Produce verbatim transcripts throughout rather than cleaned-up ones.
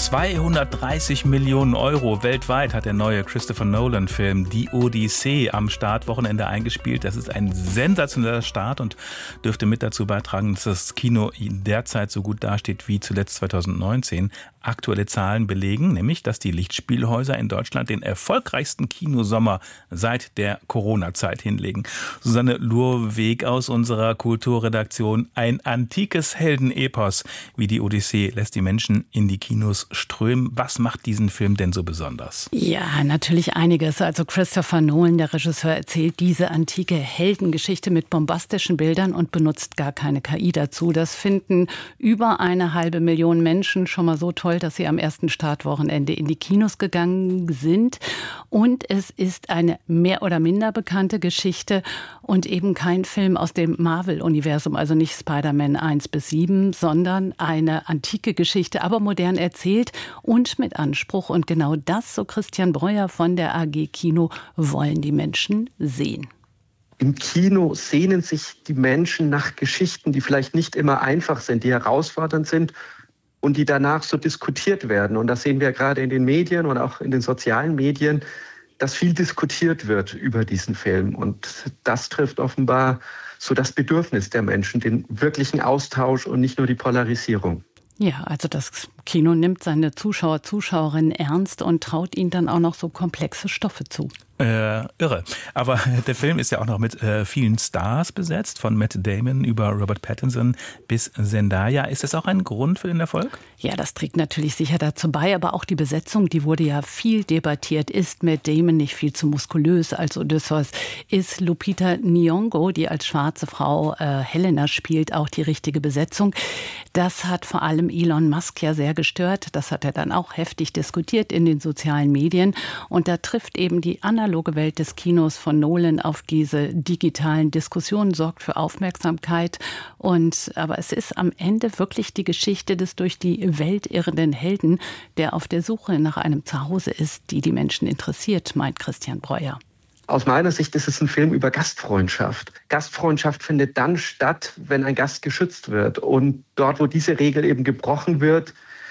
zweihundertdreißig Millionen Euro weltweit hat der neue Christopher Nolan-Film Die Odyssee am Startwochenende eingespielt. Das ist ein sensationeller Start und dürfte mit dazu beitragen, dass das Kino derzeit so gut dasteht wie zuletzt zweitausendneunzehn. Aktuelle Zahlen belegen, nämlich, dass die Lichtspielhäuser in Deutschland den erfolgreichsten Kinosommer seit der Corona-Zeit hinlegen. Susanne Lurweg aus unserer Kulturredaktion. Ein antikes Heldenepos wie die Odyssee lässt die Menschen in die Kinos strömen. Was macht diesen Film denn so besonders? Ja, natürlich einiges. Also Christopher Nolan, der Regisseur, erzählt diese antike Heldengeschichte mit bombastischen Bildern und benutzt gar keine K I dazu. Das finden über eine halbe Million Menschen schon mal so toll, dass sie am ersten Startwochenende in die Kinos gegangen sind. Und es ist eine mehr oder minder bekannte Geschichte und eben kein Film aus dem Marvel-Universum, also nicht Spider-Man eins bis sieben, sondern eine antike Geschichte, aber modern erzählt und mit Anspruch. Und genau das, so Christian Breuer von der A G Kino, wollen die Menschen sehen. Im Kino sehnen sich die Menschen nach Geschichten, die vielleicht nicht immer einfach sind, die herausfordernd sind und die danach so diskutiert werden. Und das sehen wir gerade in den Medien und auch in den sozialen Medien, dass viel diskutiert wird über diesen Film. Und das trifft offenbar so das Bedürfnis der Menschen, den wirklichen Austausch und nicht nur die Polarisierung. Ja, also das Kino nimmt seine Zuschauer, Zuschauerinnen ernst und traut ihnen dann auch noch so komplexe Stoffe zu. Äh, irre. Aber der Film ist ja auch noch mit äh, vielen Stars besetzt, von Matt Damon über Robert Pattinson bis Zendaya. Ist das auch ein Grund für den Erfolg? Ja, das trägt natürlich sicher dazu bei, aber auch die Besetzung, die wurde ja viel debattiert. Ist Matt Damon nicht viel zu muskulös als Odysseus? Ist Lupita Nyong'o, die als schwarze Frau äh, Helena spielt, auch die richtige Besetzung? Das hat vor allem Elon Musk ja sehr gestört. Das hat er dann auch heftig diskutiert in den sozialen Medien. Und da trifft eben die analoge Welt des Kinos von Nolan auf diese digitalen Diskussionen, sorgt für Aufmerksamkeit. Und, aber es ist am Ende wirklich die Geschichte des durch die Welt irrenden Helden, der auf der Suche nach einem Zuhause ist, die die Menschen interessiert, meint Christian Breuer. Aus meiner Sicht ist es ein Film über Gastfreundschaft. Gastfreundschaft findet dann statt, wenn ein Gast geschützt wird. Und dort, wo diese Regel eben gebrochen wird,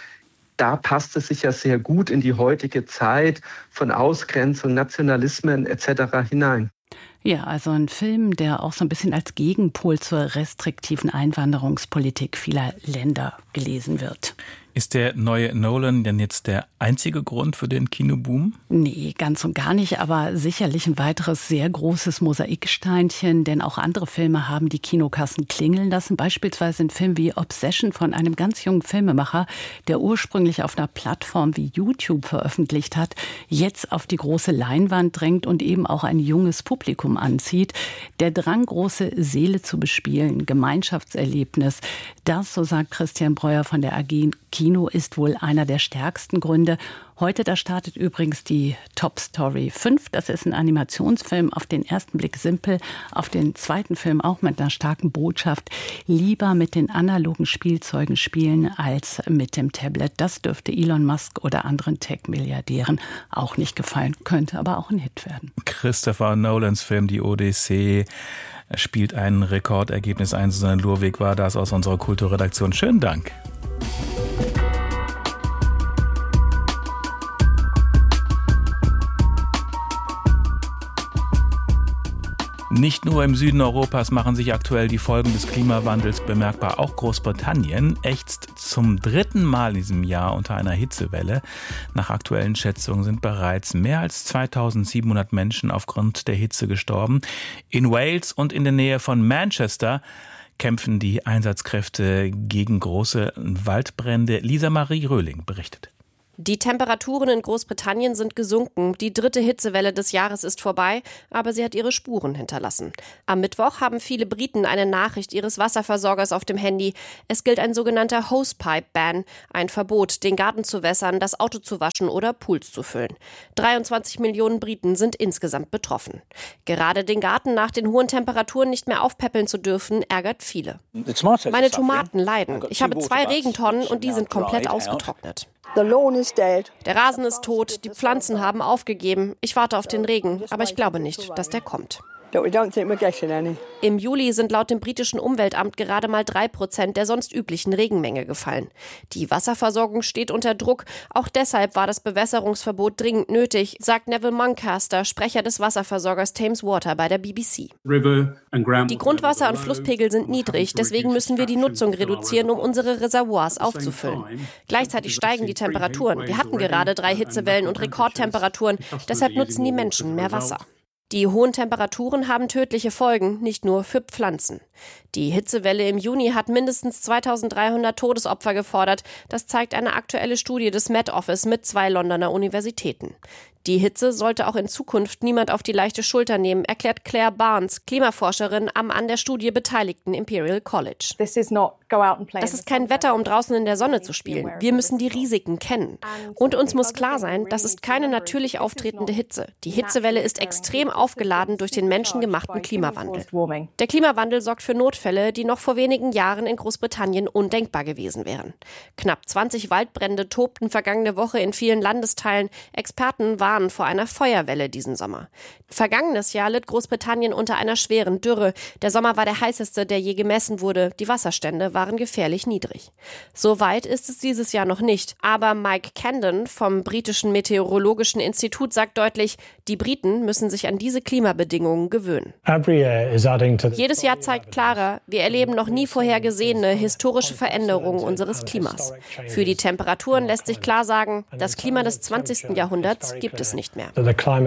da passt es sich ja sehr gut in die heutige Zeit von Ausgrenzung, Nationalismen et cetera hinein. Ja, also ein Film, der auch so ein bisschen als Gegenpol zur restriktiven Einwanderungspolitik vieler Länder gelesen wird. Ist der neue Nolan denn jetzt der einzige Grund für den Kinoboom? Nee, ganz und gar nicht, aber sicherlich ein weiteres sehr großes Mosaiksteinchen, denn auch andere Filme haben die Kinokassen klingeln lassen. Beispielsweise ein Film wie Obsession von einem ganz jungen Filmemacher, der ursprünglich auf einer Plattform wie YouTube veröffentlicht hat, jetzt auf die große Leinwand drängt und eben auch ein junges Publikum anzieht. Der Drang, große Seele zu bespielen, Gemeinschaftserlebnis, das, so sagt Christian Breuer von der A G Kino, ist wohl einer der stärksten Gründe. Heute, da startet übrigens die Top Story fünf. Das ist ein Animationsfilm, auf den ersten Blick simpel, auf den zweiten Film auch mit einer starken Botschaft. Lieber mit den analogen Spielzeugen spielen als mit dem Tablet. Das dürfte Elon Musk oder anderen Tech-Milliardären auch nicht gefallen, könnte aber auch ein Hit werden. Christopher Nolans Film Die Odyssee spielt ein Rekordergebnis ein. Susanne Lurweg war das aus unserer Kulturredaktion. Schönen Dank. Nicht nur im Süden Europas machen sich aktuell die Folgen des Klimawandels bemerkbar. Auch Großbritannien ächzt zum dritten Mal in diesem Jahr unter einer Hitzewelle. Nach aktuellen Schätzungen sind bereits mehr als zweitausendsiebenhundert Menschen aufgrund der Hitze gestorben. In Wales und in der Nähe von Manchester kämpfen die Einsatzkräfte gegen große Waldbrände. Lisa Marie Röhling berichtet. Die Temperaturen in Großbritannien sind gesunken. Die dritte Hitzewelle des Jahres ist vorbei, aber sie hat ihre Spuren hinterlassen. Am Mittwoch haben viele Briten eine Nachricht ihres Wasserversorgers auf dem Handy. Es gilt ein sogenannter Hosepipe-Ban, ein Verbot, den Garten zu wässern, das Auto zu waschen oder Pools zu füllen. dreiundzwanzig Millionen Briten sind insgesamt betroffen. Gerade den Garten nach den hohen Temperaturen nicht mehr aufpäppeln zu dürfen, ärgert viele. Meine Tomaten leiden. Ich habe zwei Regentonnen und die sind komplett ausgetrocknet. Der Rasen ist tot, die Pflanzen haben aufgegeben. Ich warte auf den Regen, aber ich glaube nicht, dass der kommt. Im Juli sind laut dem britischen Umweltamt gerade mal drei Prozent der sonst üblichen Regenmenge gefallen. Die Wasserversorgung steht unter Druck. Auch deshalb war das Bewässerungsverbot dringend nötig, sagt Neville Muncaster, Sprecher des Wasserversorgers Thames Water bei der B B C. Die Grundwasser- und Flusspegel sind niedrig, deswegen müssen wir die Nutzung reduzieren, um unsere Reservoirs aufzufüllen. Gleichzeitig steigen die Temperaturen. Wir hatten gerade drei Hitzewellen und Rekordtemperaturen, deshalb nutzen die Menschen mehr Wasser. Die hohen Temperaturen haben tödliche Folgen, nicht nur für Pflanzen. Die Hitzewelle im Juni hat mindestens zweitausenddreihundert Todesopfer gefordert. Das zeigt eine aktuelle Studie des Met Office mit zwei Londoner Universitäten. Die Hitze sollte auch in Zukunft niemand auf die leichte Schulter nehmen, erklärt Claire Barnes, Klimaforscherin am an der Studie beteiligten Imperial College. Das ist kein Wetter, um draußen in der Sonne zu spielen. Wir müssen die Risiken kennen. Und uns muss klar sein, das ist keine natürlich auftretende Hitze. Die Hitzewelle ist extrem aufgeladen durch den menschengemachten Klimawandel. Der Klimawandel sorgt für Notfälle, die noch vor wenigen Jahren in Großbritannien undenkbar gewesen wären. Knapp zwanzig Waldbrände tobten vergangene Woche in vielen Landesteilen. Experten warnen vor einer Feuerwelle diesen Sommer. Vergangenes Jahr litt Großbritannien unter einer schweren Dürre. Der Sommer war der heißeste, der je gemessen wurde. Die Wasserstände waren gefährlich niedrig. So weit ist es dieses Jahr noch nicht. Aber Mike Camden vom britischen Meteorologischen Institut sagt deutlich, die Briten müssen sich an diese Klimabedingungen gewöhnen. Jedes Jahr zeigt klarer, wir erleben noch nie vorhergesehene historische Veränderungen unseres Klimas. Für die Temperaturen lässt sich klar sagen, das Klima des zwanzigsten Jahrhunderts gibt es nicht mehr.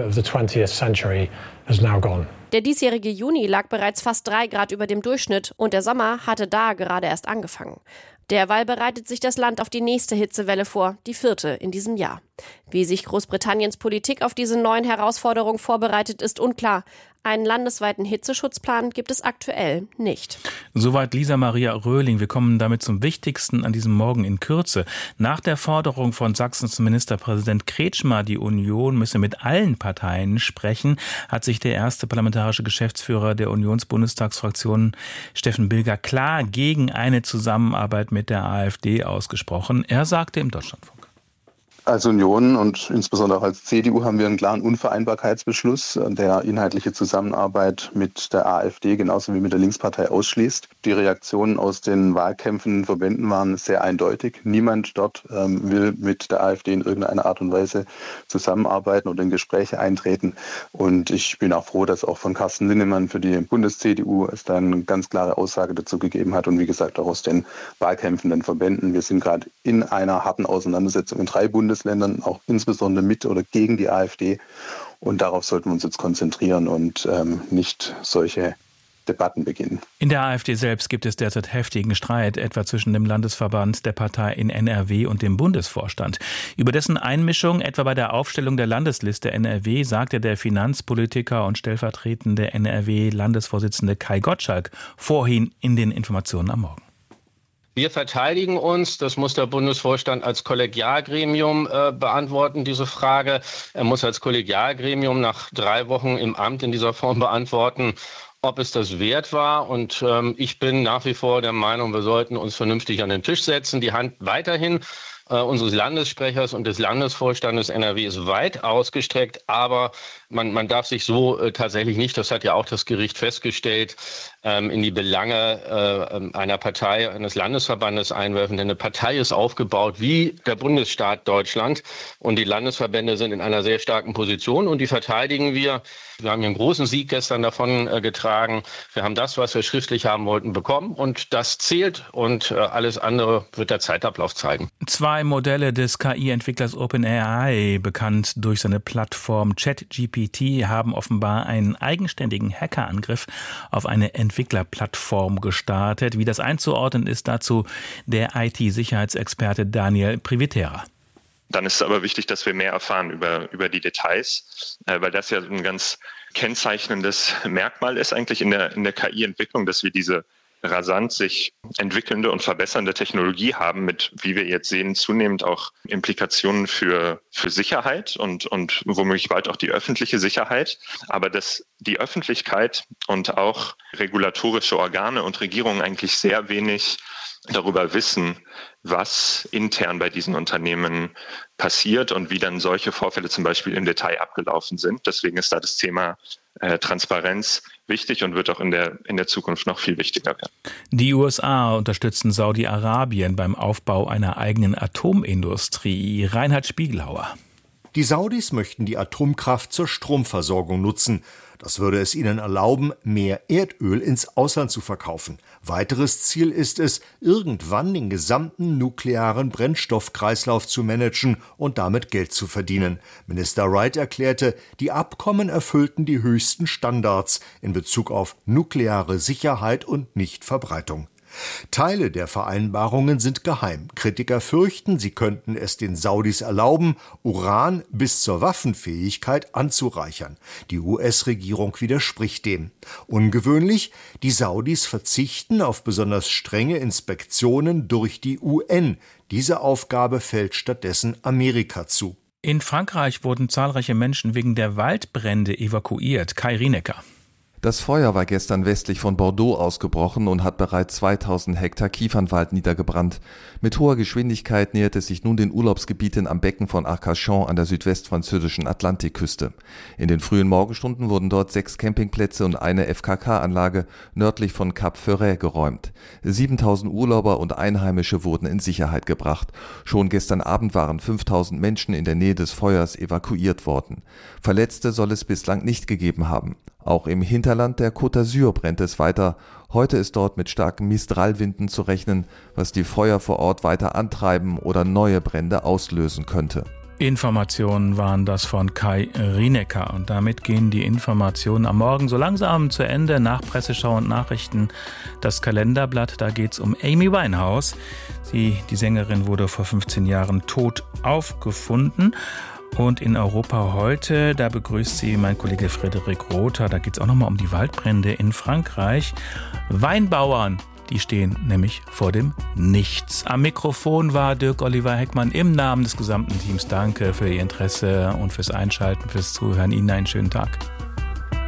Der diesjährige Juni lag bereits fast drei Grad über dem Durchschnitt und der Sommer hatte da gerade erst angefangen. Derweil bereitet sich das Land auf die nächste Hitzewelle vor, die vierte in diesem Jahr. Wie sich Großbritanniens Politik auf diese neuen Herausforderungen vorbereitet, ist unklar. Einen landesweiten Hitzeschutzplan gibt es aktuell nicht. Soweit Lisa Maria Röhling. Wir kommen damit zum Wichtigsten an diesem Morgen in Kürze. Nach der Forderung von Sachsens Ministerpräsident Kretschmer, die Union müsse mit allen Parteien sprechen, hat sich der erste parlamentarische Geschäftsführer der Unionsbundestagsfraktion, Steffen Bilger, klar gegen eine Zusammenarbeit mit der AfD ausgesprochen. Er sagte im Deutschlandfunk: Als Union und insbesondere auch als C D U haben wir einen klaren Unvereinbarkeitsbeschluss, der inhaltliche Zusammenarbeit mit der AfD genauso wie mit der Linkspartei ausschließt. Die Reaktionen aus den wahlkämpfenden Verbänden waren sehr eindeutig. Niemand dort ähm, will mit der AfD in irgendeiner Art und Weise zusammenarbeiten oder in Gespräche eintreten. Und ich bin auch froh, dass auch von Carsten Linnemann für die Bundes-C D U es dann eine ganz klare Aussage dazu gegeben hat. Und wie gesagt, auch aus den wahlkämpfenden Verbänden. Wir sind gerade in einer harten Auseinandersetzung in drei Bundesländern, auch insbesondere mit oder gegen die AfD. Und darauf sollten wir uns jetzt konzentrieren und ähm, nicht solche Debatten beginnen. In der AfD selbst gibt es derzeit heftigen Streit, etwa zwischen dem Landesverband der Partei in N R W und dem Bundesvorstand. Über dessen Einmischung, etwa bei der Aufstellung der Landesliste N R W, sagte der Finanzpolitiker und stellvertretende N R W-Landesvorsitzende Kai Gottschalk vorhin in den Informationen am Morgen. Wir verteidigen uns, das muss der Bundesvorstand als Kollegialgremium äh, beantworten, diese Frage. Er muss als Kollegialgremium nach drei Wochen im Amt in dieser Form beantworten, ob es das wert war. Und ähm, ich bin nach wie vor der Meinung, wir sollten uns vernünftig an den Tisch setzen. Die Hand weiterhin äh, unseres Landessprechers und des Landesvorstandes N R W ist weit ausgestreckt, aber man, man darf sich so äh, tatsächlich nicht, das hat ja auch das Gericht festgestellt, ähm, in die Belange äh, einer Partei, eines Landesverbandes einwerfen. Denn eine Partei ist aufgebaut wie der Bundesstaat Deutschland und die Landesverbände sind in einer sehr starken Position und die verteidigen wir. Wir haben hier einen großen Sieg gestern davon äh, getragen. Wir haben das, was wir schriftlich haben wollten, bekommen und das zählt und äh, alles andere wird der Zeitablauf zeigen. Zwei Modelle des K I-Entwicklers OpenAI, bekannt durch seine Plattform ChatGPT, haben offenbar einen eigenständigen Hackerangriff auf eine Entwicklerplattform gestartet. Wie das einzuordnen ist, dazu der I T-Sicherheitsexperte Daniel Privitera. Dann ist es aber wichtig, dass wir mehr erfahren über, über die Details, äh, weil das ja ein ganz kennzeichnendes Merkmal ist eigentlich in der, in der K I-Entwicklung, dass wir diese rasant sich entwickelnde und verbessernde Technologie haben, mit, wie wir jetzt sehen, zunehmend auch Implikationen für, für Sicherheit und, und womöglich bald auch die öffentliche Sicherheit. Aber dass die Öffentlichkeit und auch regulatorische Organe und Regierungen eigentlich sehr wenig darüber wissen, was intern bei diesen Unternehmen passiert und wie dann solche Vorfälle zum Beispiel im Detail abgelaufen sind. Deswegen ist da das Thema äh, Transparenz wichtig und wird auch in der, in der Zukunft noch viel wichtiger werden. Die U S A unterstützen Saudi-Arabien beim Aufbau einer eigenen Atomindustrie. Reinhard Spiegelhauer. Die Saudis möchten die Atomkraft zur Stromversorgung nutzen. Das würde es ihnen erlauben, mehr Erdöl ins Ausland zu verkaufen. Weiteres Ziel ist es, irgendwann den gesamten nuklearen Brennstoffkreislauf zu managen und damit Geld zu verdienen. Minister Wright erklärte, die Abkommen erfüllten die höchsten Standards in Bezug auf nukleare Sicherheit und Nichtverbreitung. Teile der Vereinbarungen sind geheim. Kritiker fürchten, sie könnten es den Saudis erlauben, Uran bis zur Waffenfähigkeit anzureichern. Die U S-Regierung widerspricht dem. Ungewöhnlich, die Saudis verzichten auf besonders strenge Inspektionen durch die U N. Diese Aufgabe fällt stattdessen Amerika zu. In Frankreich wurden zahlreiche Menschen wegen der Waldbrände evakuiert. Kai Rienecker. Das Feuer war gestern westlich von Bordeaux ausgebrochen und hat bereits zweitausend Hektar Kiefernwald niedergebrannt. Mit hoher Geschwindigkeit nähert es sich nun den Urlaubsgebieten am Becken von Arcachon an der südwestfranzösischen Atlantikküste. In den frühen Morgenstunden wurden dort sechs Campingplätze und eine F K K-Anlage nördlich von Cap Ferret geräumt. siebentausend Urlauber und Einheimische wurden in Sicherheit gebracht. Schon gestern Abend waren fünftausend Menschen in der Nähe des Feuers evakuiert worden. Verletzte soll es bislang nicht gegeben haben. Auch im Hinterland der Côte d'Azur brennt es weiter. Heute ist dort mit starken Mistralwinden zu rechnen, was die Feuer vor Ort weiter antreiben oder neue Brände auslösen könnte. Informationen waren das von Kai Rienecker. Und damit gehen die Informationen am Morgen so langsam zu Ende. Nach Presseschau und Nachrichten das Kalenderblatt. Da geht es um Amy Winehouse. Sie, die Sängerin, wurde vor fünfzehn Jahren tot aufgefunden. Und in Europa heute, da begrüßt sie mein Kollege Frederik Rother. Da geht es auch nochmal um die Waldbrände in Frankreich. Weinbauern, die stehen nämlich vor dem Nichts. Am Mikrofon war Dirk-Oliver Heckmann im Namen des gesamten Teams. Danke für Ihr Interesse und fürs Einschalten, fürs Zuhören. Ihnen einen schönen Tag.